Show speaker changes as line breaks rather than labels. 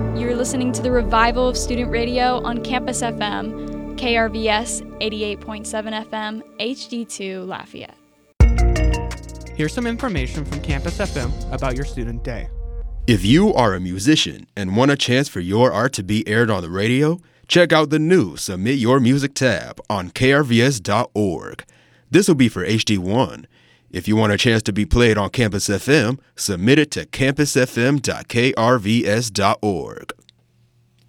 You're listening to the Revival of Student Radio on Campus FM, KRVS 88.7 FM, HD2 Lafayette.
Here's some information from Campus FM about your student day.
If you are a musician and want a chance for your art to be aired on the radio, check out the new Submit Your Music tab on krvs.org. This will be for HD1. If you want a chance to be played on Campus FM, submit it to campusfm.krvs.org.